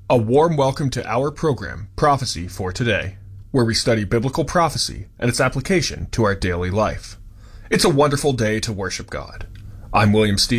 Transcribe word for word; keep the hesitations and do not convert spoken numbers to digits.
A warm welcome to our program, Prophecy for Today, where we study biblical prophecy and its application to our daily life. It's a wonderful day to worship God. I'm William Stevens.